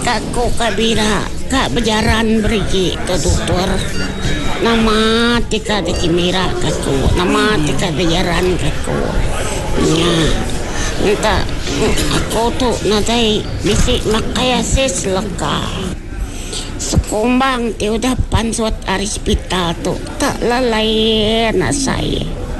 Kako kabira kak berjaran beri ke doktor. Nama tika de kimira kako. Nama tika berjaran kako. Ya. Entah aku tu nanti bisik makaya ses leka. Sekumbang dia udah pansut dari hospital tu tak lalai na saya.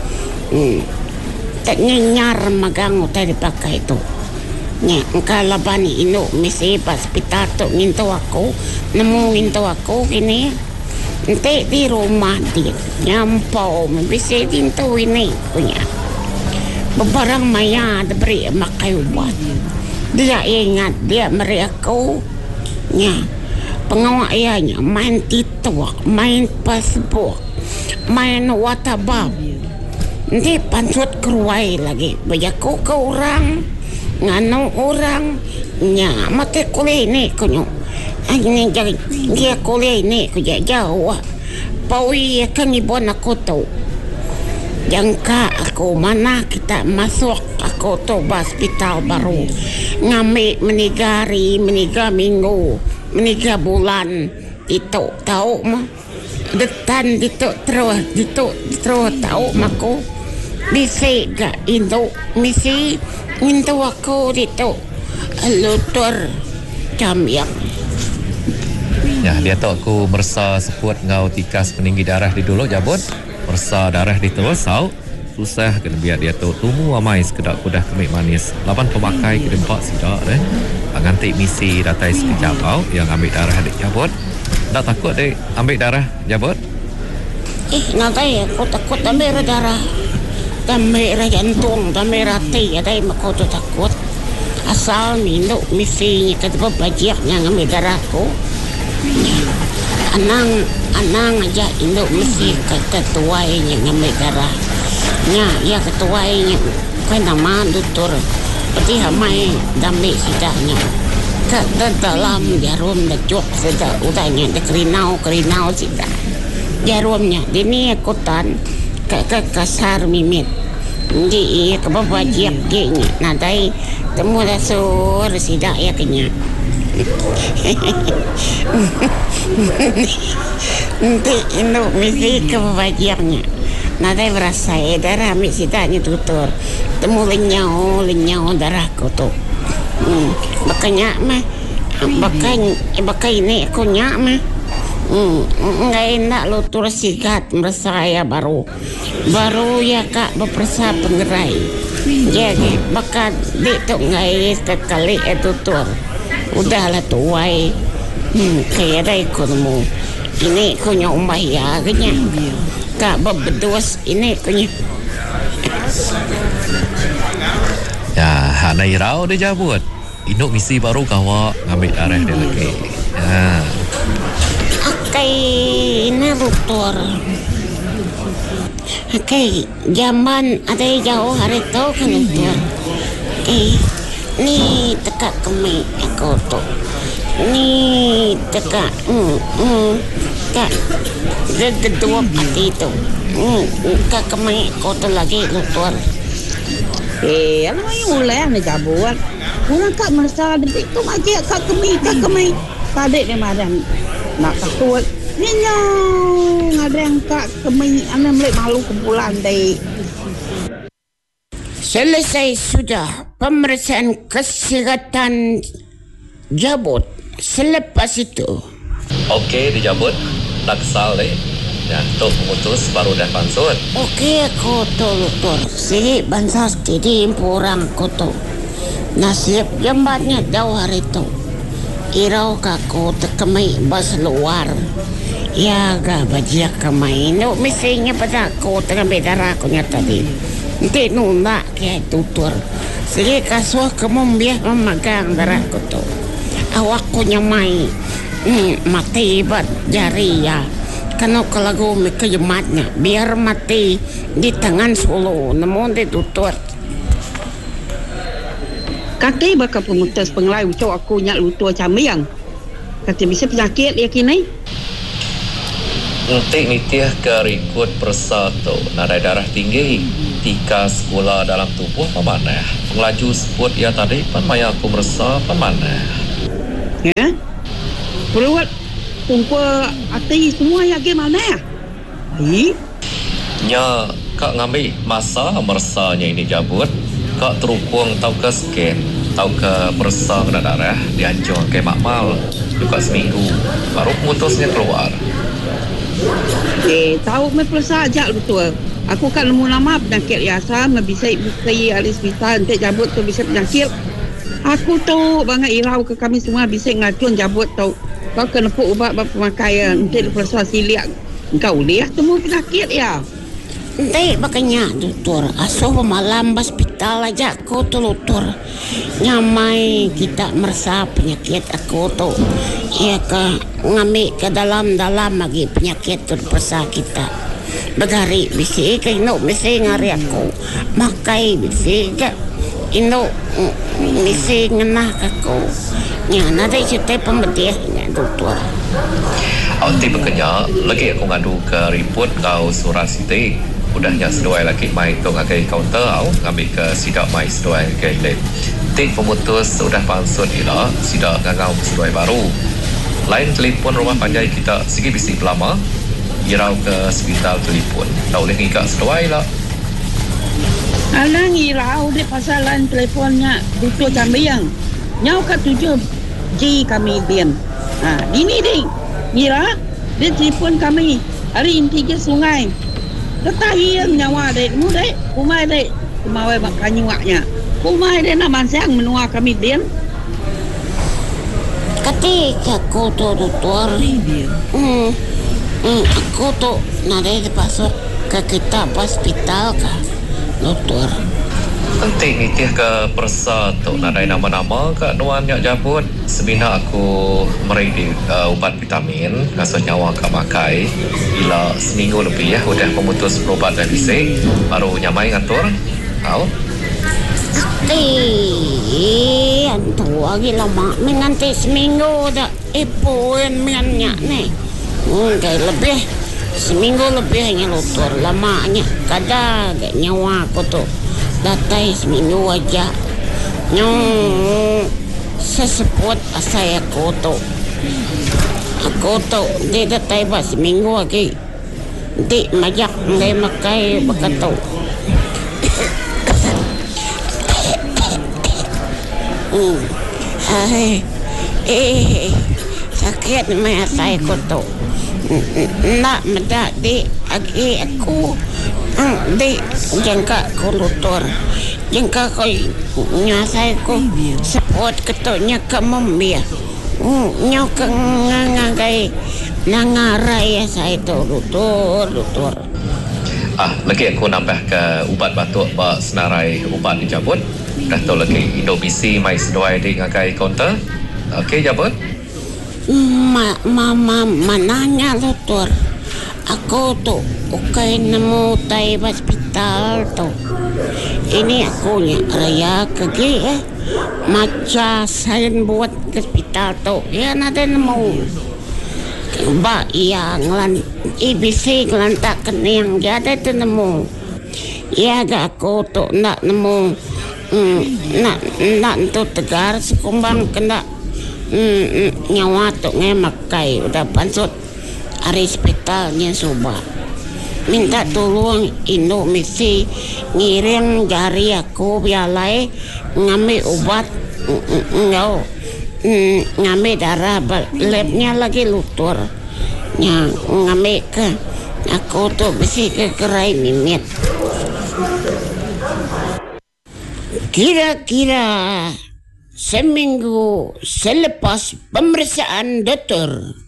Tak nyenyar magang utai dipakai tu. Nya kalau bani ino mesti pas hospital tu nginto aku, nemu nginto aku kini. Nanti di rumah dia nyampau mesti nginto ini punya. Beberang maya diberi makai ubat. Dia ingat dia beri aku. Nya pengawak ayahnya main TikTok, main Facebook, main WhatsApp. Nanti pansut keruai lagi. Bajaku ke orang, nganu orang, nya mati kuliah ni kunyo. Ini jadi dia kuliah ni kuja jauh. Paui kan ibu aku tu. Jangka aku mana kita masuk aku tu hospital baru. Ngambil menigari, meniga minggu. Menikah bulan itu tahu mah detan itu terus tahu maku bisa gak itu misi itu aku itu lutur cambiang ya dia tahu aku merasa seput ngau tikas peninggi darah di dulu jabut merasa darah di terus sau susah kena biar dia tahu tumu amai sekedar kudah kemik manis lapan pemakai ke dempak sidak nganti misi datai sekejap yang ambil darah adik jabut tak takut dek ambil darah jabut nanti aku takut ambil darah ambil jantung ambil hati ada aku tu takut asal minum misinya kata bajak yang ambil darahku anang aja induk misi kata tuainya ngambil darah ya ketuainya kan nama doktor peti hamai damai sidaknya ke dalam jarum dacuk sedak utanya de kerinau sidak jarumnya ini ikutan ke kasar mimit di ke babajiak gini nadai temu dasur sidak ya kenya nanti induk misi ke babajiaknya nadai berasa darah ambil sidaknya tutur temu lenyau darahku tu bakanya mah bakanya ini aku nyak mah nggak enak lo turut sigat merasa ya baru ya kak berpersa penggerai jadi bakal dia tu nggak sekali itu tur udahlah tuai kayak ada ikutmu ini aku nyak umbah ya kenya kak berbedos ini punya ya hana irau dia jabut induk misi baru kawa ngambil darah dia lagi akai ini doktor akai zaman ada jauh hari tu kan doktor ni tekak kami aku tu ni tekak kak kedua pati tu kak kami kotor lagi doktor ano yung ulan na jabut orang kak merasa detik tu aja kak kami tadi dia madan nak takut nyo ngadang kak kami ana mulai malu kumpulan dai. Selesai sudah pemeriksaan kesihatan jabut. Selepas itu okey dijabut tak kesal dan untuk memutus baru dah pansut. Okey aku tu doktor. Si bansas jadi orang aku tu. Nasib jambatnya jauh hari tu. Irau kaku terkemai bas luar. Ya gak bajak kemai. No mestinya pada aku tergambil darah aku tadi. Nanti nundak kayak tutur. Jadi kasuah kamu biar memegang darah aku tu. Awakku nyamai. Mati bat jari ya. Karena kalau mereka jematnya biar mati di tangan Solo namun ditutur kaki bakal pemutus pengelai ucap aku nyak lutua camiang kata bisa penyakit ya kini nanti nitiah ke rikut persatu nadai darah tinggi tika sekolah dalam tubuh pemanah pengelaju sebut ya tadi pemaya aku merasa pemanah Ya. Perawat tumpa hati semua yang gimana ya? Nya kak ngambil masa mersanya ini jabut. Kak terupung tau ke scan, tau ke persa kena darah, diancur ke makmal. Juga seminggu, baru putusnya keluar. Tahu me persa ajak betul. Aku kan nemu nama penyakit biasa, bisa bukai alis bisa untuk jabut tu bisa penyakit. Aku tahu banget irau ke kami semua bisa ngacun jabut tahu. Kau kena puk ubat pemakaian untuk persa siliak. Kau lihat temu penyakit ya. Hindi, makanya, doktor. Aso malam hospital aja ako to, doktor. Nyamay kita merasa penyakit ako to. Iya ka, ngami ke dalam-dalam lagi penyakit to persa kita. Bagari, bisi ka, ino, bisi ngari ako. Makay, bisi ka, ino, bisi nganak ako. Nya, naday siya pembetiah niya, doktor. Awak bekerja, lagi aku ngadu ke report kau surat siti. Udahnya seduai lagi mai tu ngakai kaunter au ngambil ke sidak mai seduai ke lab. Tik pemutus sudah pansut ila sidak ngangau seduai baru. Lain telefon rumah panjai kita segi bisi lama irau ke hospital telefon. Tak boleh ngikak seduai lah. Alang irau dek pasalan telefonnya Duto Cambiang. Nyau kat 7 G kami diam. Ini dek. Ngira dia telefon kami hari inti ke sungai. Tetapi yang nyawa dek, mu dek, kumai dek, kumai makan nyuaknya. Kumai dek nak mansang menua kami diam. Ketika aku tu doktor, aku tu nanti dipasok ke kita hospital ka, doktor. Penting itih ke persa tu nadai nama-nama ke nuan nyak jabut. Sebina aku meri ubat vitamin kasut nyawa ke makai. Ila seminggu lebih ya udah memutus berubat dan bisik baru nyamai ngatur. Tahu? Antu lagi lama menganti seminggu dah. Ipuin minyak ni. Kayak lebih seminggu lebih hanya doktor lamanya. Kadang nyawa aku tu. Datai seminggu aja. Seseput saya koto. Aku tu dia datai pas seminggu lagi. Di majak dia makai bakato. Sakit maya saya koto. Nak mendak di agi aku. Di jangka ko doktor. Jangka ko nyasay ko support ketoknya ke membia. Nyok ngangay nangaray saya itu doktor. Lagi aku nambah ke ubat batuk bak senarai ubat dijabut. Dah tahu lagi Indobisi mai seduai di ngagai kaunter. Okey jabut. Mananya doktor. Aku tu okay nemu tay hospital tu. Ini aku nya raya kegi maca sain buat ke hospital tu. Ya nada nemu. Ba yang lan IBC lantak kening jadi tu nemu. Ya gak aku tu nak nemu nak tu tegar sekumbang kena nyawa tu ngemakai udah pansut hari hospitalnya coba minta tolong Indomisi ngirim jari aku bialai ngambil obat ngambil darah labnya lagi lutur ngambil ke aku tu besi ke kerai mimit kira-kira seminggu selepas pemeriksaan dokter